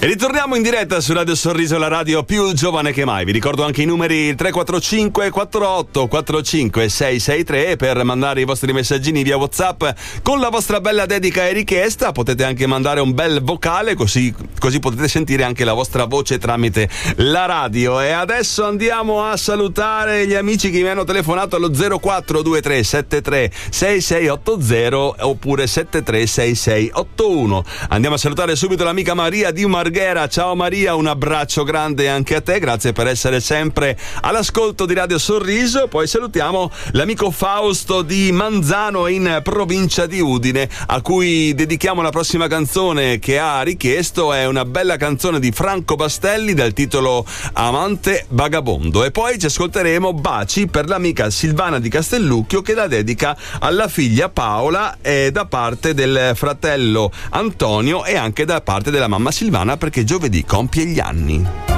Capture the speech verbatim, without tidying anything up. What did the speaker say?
E ritorniamo in diretta su Radio Sorriso, la radio più giovane che mai. Vi ricordo anche i numeri tre quattro cinque quattro otto quattro cinque sei sei tre per mandare i vostri messaggini via WhatsApp con la vostra bella dedica e richiesta. Potete anche mandare un bel vocale, così, così potete sentire anche la vostra voce tramite la radio. E adesso andiamo a salutare gli amici che mi hanno telefonato allo zero quattro due tre sette tre sei sei otto zero oppure sette tre sei sei otto uno. Andiamo a salutare subito l'amica Maria di Marghera. Ciao Maria, un abbraccio grande anche a te, grazie per essere sempre all'ascolto di Radio Sorriso. Poi salutiamo l'amico Fausto di Manzano in provincia di Udine, a cui dedichiamo la prossima canzone che ha richiesto. È una bella canzone di Franco Bastelli dal titolo Amante Vagabondo. E poi ci ascolteremo Baci per l'amica Silvana di Castellucchio, che la dedica alla figlia Paola e da parte del fratello Antonio e anche da parte della mamma Silvana, perché giovedì compie gli anni.